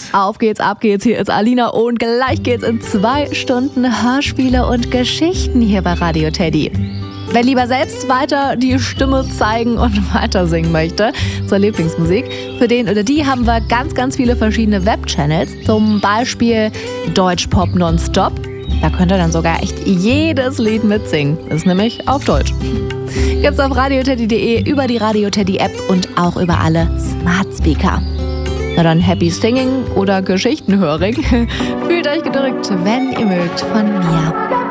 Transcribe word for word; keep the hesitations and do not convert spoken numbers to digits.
Auf geht's, ab geht's, hier ist Alina und gleich geht's in zwei Stunden Hörspiele und Geschichten hier bei Radio Teddy. Wer lieber selbst weiter die Stimme zeigen und weiter singen möchte zur Lieblingsmusik, für den oder die haben wir ganz, ganz viele verschiedene Webchannels, zum Beispiel Deutschpop Nonstop. Da könnt ihr dann sogar echt jedes Lied mitsingen, ist nämlich auf Deutsch. Gibt's auf radioteddy punkt de, über die Radio Teddy App und auch über alle Smart Speaker. Na dann Happy Singing oder Geschichtenhöring. Fühlt euch gedrückt, wenn ihr mögt, von mir.